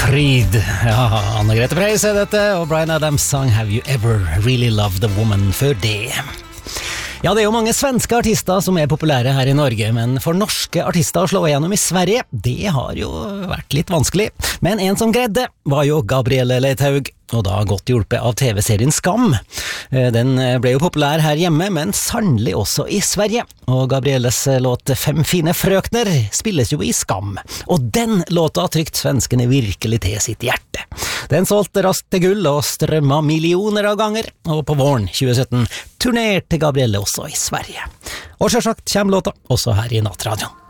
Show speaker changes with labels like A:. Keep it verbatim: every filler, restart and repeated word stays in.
A: Fryd. Ja, Anne-Grete Preis er dette, og Bryan Adams sang Have You Ever Really Loved a Woman før det. Ja, det er jo mange svenske artister som er populære her i Norge, men for norske artister å slå igjennom i Sverige, det har jo vært litt vanskelig. Men en som greide var jo Gabrielle Leithaug, og da godt hjulpet av T V-serien Skam. Den ble jo populær her hjemme, men sannelig også i Sverige. Og Gabrielles låt Fem fine frøkner spilles jo i Skam. Og den låta trykt svenskene virkelig til sitt hjerte. Den solgte raskt til gull og strømma millioner av ganger, og på våren tjue sytten turnerte Gabrielle også i Sverige. Og selvsagt kommer låta også her i Nattradioen.